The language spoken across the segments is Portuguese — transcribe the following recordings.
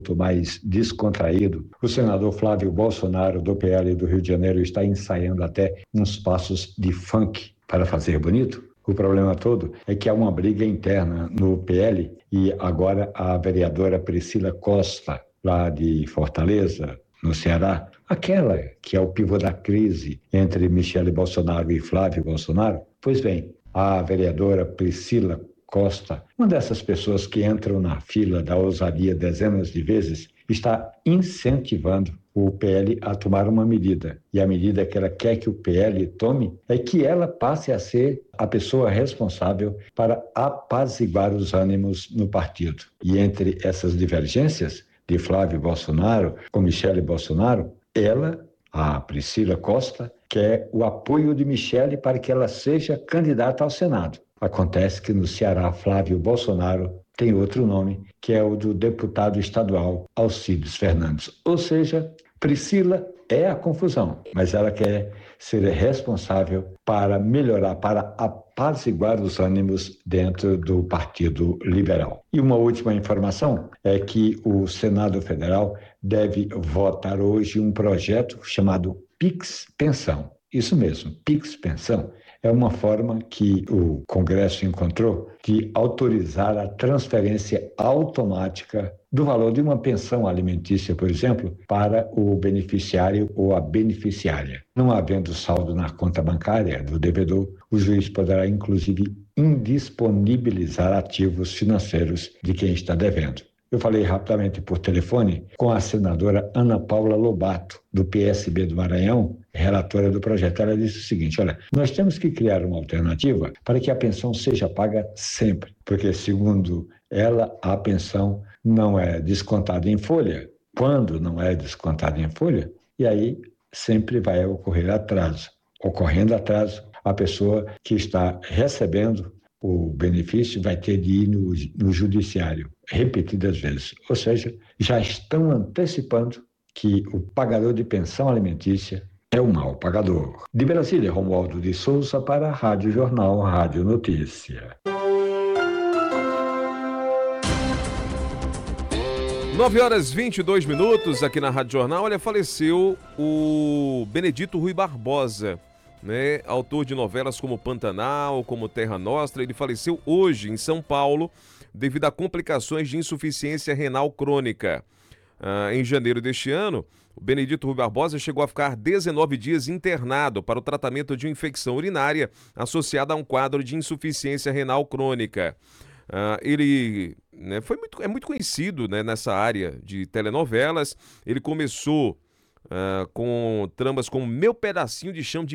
mais descontraído, o senador Flávio Bolsonaro, do PL do Rio de Janeiro, está ensaiando até uns passos de funk para fazer bonito. O problema todo é que há uma briga interna no PL e agora a vereadora Priscila Costa, lá de Fortaleza, no Ceará, aquela que é o pivô da crise entre Michele Bolsonaro e Flávio Bolsonaro, pois bem, a vereadora Priscila Costa, uma dessas pessoas que entram na fila da ousadia dezenas de vezes, está incentivando o PL a tomar uma medida. E a medida que ela quer que o PL tome é que ela passe a ser a pessoa responsável para apaziguar os ânimos no partido. E entre essas divergências de Flávio Bolsonaro com Michele Bolsonaro, ela, a Priscila Costa, quer o apoio de Michele para que ela seja candidata ao Senado. Acontece que no Ceará, Flávio Bolsonaro tem outro nome, que é o do deputado estadual Alcides Fernandes. Ou seja, Priscila é a confusão, mas ela quer ser responsável para melhorar, para apaziguar os ânimos dentro do Partido Liberal. E uma última informação é que o Senado Federal deve votar hoje um projeto chamado PIX Pensão. Isso mesmo, PIX Pensão. É uma forma que o Congresso encontrou de autorizar a transferência automática do valor de uma pensão alimentícia, por exemplo, para o beneficiário ou a beneficiária. Não havendo saldo na conta bancária do devedor, o juiz poderá, inclusive, indisponibilizar ativos financeiros de quem está devendo. Eu falei rapidamente por telefone com a senadora Ana Paula Lobato, do PSB do Maranhão, relatora do projeto. Ela disse o seguinte: olha, nós temos que criar uma alternativa para que a pensão seja paga sempre, porque, segundo ela, a pensão não é descontada em folha. Quando não é descontada em folha, e aí sempre vai ocorrer atraso. Ocorrendo atraso, a pessoa que está recebendo o benefício vai ter de ir no judiciário repetidas vezes. Ou seja, já estão antecipando que o pagador de pensão alimentícia é o mau pagador. De Brasília, Romualdo de Souza para a Rádio Jornal, Rádio Notícia. 9h22 aqui na Rádio Jornal. Olha, faleceu o Benedito Rui Barbosa, né? Autor de novelas como Pantanal, como Terra Nostra. Ele faleceu hoje em São Paulo devido a complicações de insuficiência renal crônica. Em janeiro deste ano, o Benedito Rui Barbosa chegou a ficar 19 dias internado para o tratamento de uma infecção urinária associada a um quadro de insuficiência renal crônica. Ele, né, é muito conhecido, né, nessa área de telenovelas. Ele começou com tramas como Meu Pedacinho de Chão, de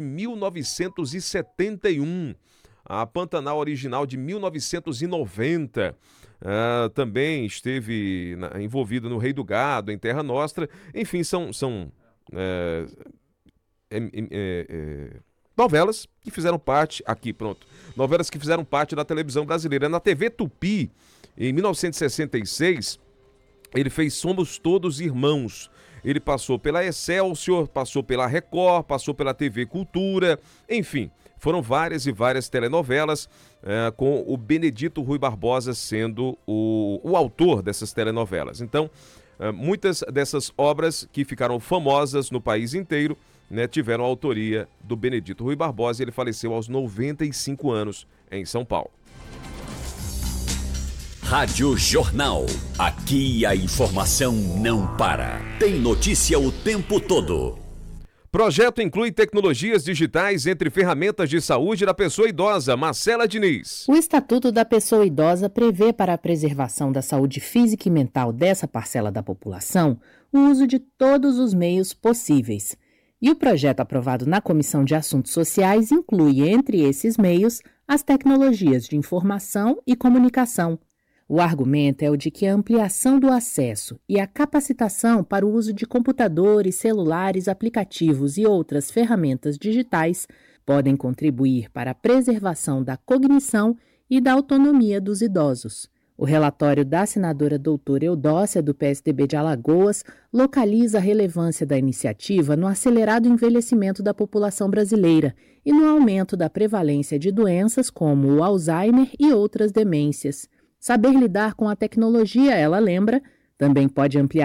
1971, a Pantanal original de 1990, também esteve envolvido no Rei do Gado, em Terra Nostra. Enfim, são novelas que fizeram parte, novelas que fizeram parte da televisão brasileira. Na TV Tupi, em 1966, ele fez Somos Todos Irmãos. Ele passou pela Excelsior, passou pela Record, passou pela TV Cultura, enfim, foram várias e várias telenovelas, com o Benedito Rui Barbosa sendo o autor dessas telenovelas. Então, muitas dessas obras que ficaram famosas no país inteiro, né, tiveram a autoria do Benedito Rui Barbosa, e ele faleceu aos 95 anos em São Paulo. Rádio Jornal. Aqui a informação não para. Tem notícia o tempo todo. Projeto inclui tecnologias digitais entre ferramentas de saúde da pessoa idosa. Marcela Diniz. O Estatuto da Pessoa Idosa prevê, para a preservação da saúde física e mental dessa parcela da população, o uso de todos os meios possíveis. E o projeto aprovado na Comissão de Assuntos Sociais inclui, entre esses meios, as tecnologias de informação e comunicação. O argumento é o de que a ampliação do acesso e a capacitação para o uso de computadores, celulares, aplicativos e outras ferramentas digitais podem contribuir para a preservação da cognição e da autonomia dos idosos. O relatório da senadora doutora Eudócia, do PSDB de Alagoas, localiza a relevância da iniciativa no acelerado envelhecimento da população brasileira e no aumento da prevalência de doenças como o Alzheimer e outras demências. Saber lidar com a tecnologia, ela lembra, Também pode ampliar